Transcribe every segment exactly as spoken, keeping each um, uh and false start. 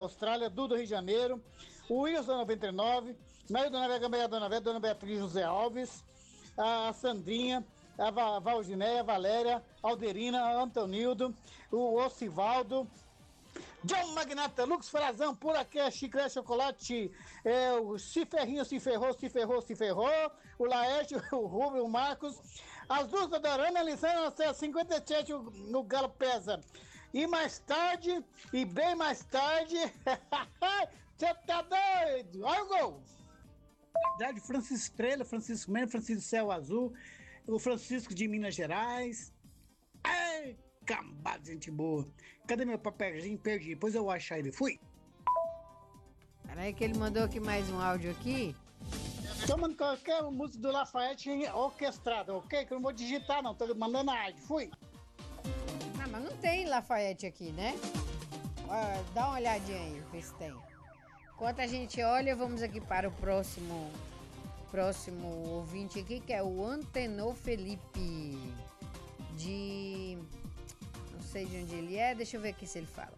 Austrália, Du do Rio de Janeiro, o Wilson da noventa e nove, Mário Dona Vega, Maria Dona Vega, Dona Beatriz José Alves, a Sandrinha, a Va- Valdinéia, a Valéria, Alderina, a Antonildo, o Ocivaldo, John Magnata, Lux Frazão, por aqui é Chiclete Chocolate, é, o Ciferrinho se ferrou, se ferrou, se ferrou, o Laércio, o Rubio, o Marcos, as duas da Dorana, a Lisandra, cinquenta e sete, o, no Galo Pesa. E mais tarde, e bem mais tarde, você tá doido? Olha o gol! Verdade, Francisco Estrela, Francisco Mendes, Francisco Céu Azul, o Francisco de Minas Gerais. Ai, cambada de gente boa. Cadê meu papelzinho? Perdi. Depois eu vou achar ele. Fui. Peraí que ele mandou aqui mais um áudio aqui. Tomando qualquer música do Lafayette orquestrada, ok? Que eu não vou digitar não, tô mandando a arte. Fui. Ah, mas não tem Lafayette aqui, né? Ó, dá uma olhadinha aí, vê se tem. Enquanto a gente olha, vamos aqui para o próximo próximo ouvinte aqui, que é o Antenor Felipe, de... não sei de onde ele é, deixa eu ver aqui se ele fala.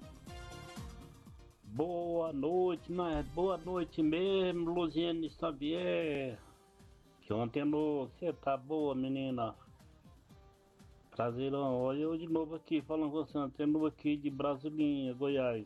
Boa noite, mas boa noite mesmo, Luziane Xavier. Que ontem no, você tá boa, menina? Prazerão, olha eu de novo aqui, falando com você, Antenor aqui de Brasilinha, Goiás.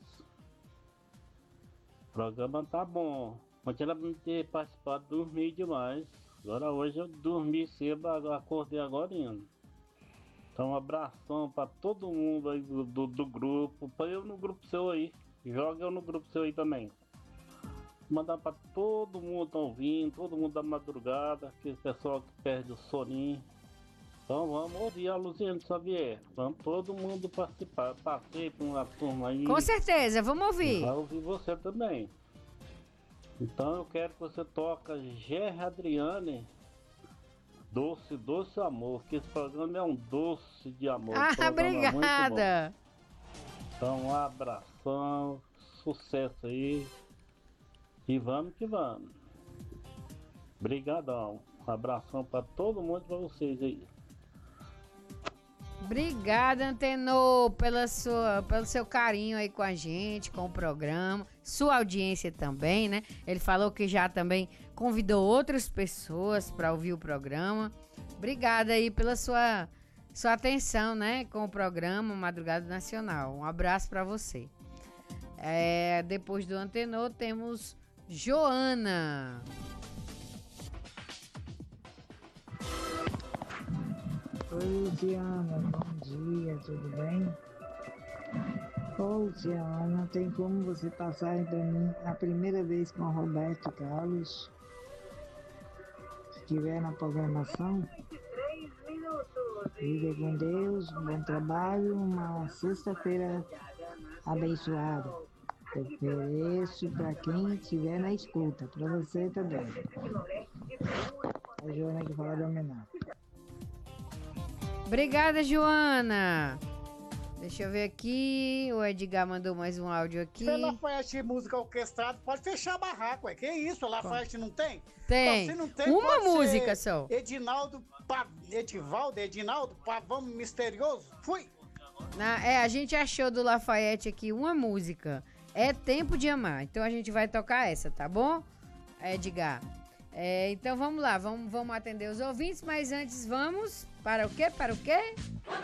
O programa tá bom. Ontem era pra me ter participado, dormi demais. Agora hoje eu dormi cedo, agora acordei agora indo. Então um abração pra todo mundo aí do, do, do grupo, pra eu no grupo seu aí. Joga eu no grupo seu aí também. Mandar pra todo mundo que tá ouvindo, todo mundo da madrugada, aquele pessoal que perde o soninho. Então vamos ouvir a Luziane Xavier. Vamos todo mundo participar. Passei por uma turma aí. Com certeza, vamos ouvir. Vai ouvir você também. Então eu quero que você toque Gerry Adriane, Doce, Doce Amor, que esse programa é um doce de amor. Ah, obrigada. Então um abração, sucesso aí e vamos que vamos. Obrigadão, um abração para todo mundo, para vocês aí. Obrigada, Antenor, pela sua, pelo seu carinho aí com a gente, com o programa, sua audiência também, né? Ele falou que já também convidou outras pessoas para ouvir o programa. Obrigada aí pela sua, sua atenção, né, com o programa Madrugada Nacional. Um abraço para você. É, depois do Antenor temos Joana. Oi, Diana, bom dia, tudo bem? Ô, Diana, tem como você passar para mim a primeira vez com o Roberto Carlos? Se estiver na programação. Fique com Deus, um bom trabalho, uma sexta-feira abençoada. Eu ofereço para quem estiver na escuta, para você também. A Joana que fala da homenagem. Obrigada, Joana. Deixa eu ver aqui. O Edgar mandou mais um áudio aqui. Se Lafayette música orquestrada, pode fechar barraco, ué. Que isso? A Lafayette não tem? Tem. Bom, se não tem, Uma pode música ser só. Edinaldo, Pa... Edivaldo, Edinaldo, Pavão Misterioso. Fui. Na, é, a gente achou do Lafayette aqui uma música. É Tempo de Amar. Então a gente vai tocar essa, tá bom, Edgar? É, então vamos lá, vamos, vamos atender os ouvintes, mas antes vamos para o quê? Para o quê?